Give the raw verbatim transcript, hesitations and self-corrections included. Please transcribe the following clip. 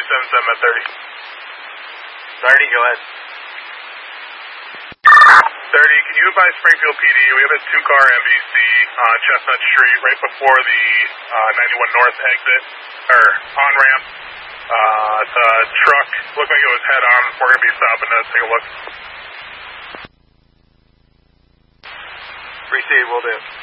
seven seven at thirty. thirty, go ahead. thirty, can you advise Springfield P D? We have a two-car M V C on Chestnut Street right before the uh, ninety-one North exit, or on-ramp. Uh, it's a truck, looked like it was head-on. We're going to be stopping to take a look. Proceed, will do.